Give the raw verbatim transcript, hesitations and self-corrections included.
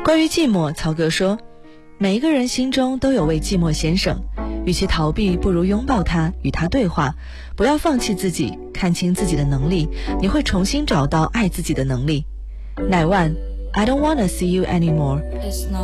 关于寂寞，曹格说，每一个人心中都有位寂寞先生，与其逃避，不如拥抱他，与他对话，不要放弃自己，看清自己的能力，你会重新找到爱自己的能力。乃万 I don't wanna see you anymore